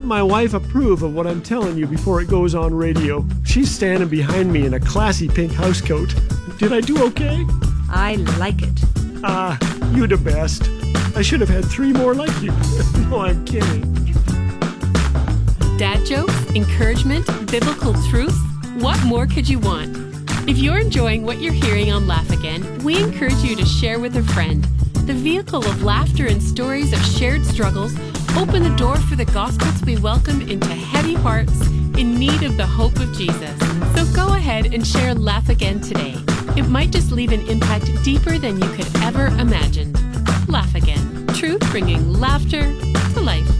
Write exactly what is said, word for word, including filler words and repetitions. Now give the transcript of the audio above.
my wife approve of what I'm telling you before it goes on radio. She's standing behind me in a classy pink housecoat. Did I do okay? I like it. Ah, you the best. I should have had three more like you. No, I'm kidding. Dad jokes, encouragement, biblical truth. What more could you want? If you're enjoying what you're hearing on Laugh Again, we encourage you to share with a friend. The vehicle of laughter and stories of shared struggles open the door for the gospel to be welcomed into heavy hearts in need of the hope of Jesus. So go ahead and share Laugh Again today. It might just leave an impact deeper than you could ever imagine. Laugh Again. Truth bringing laughter to life.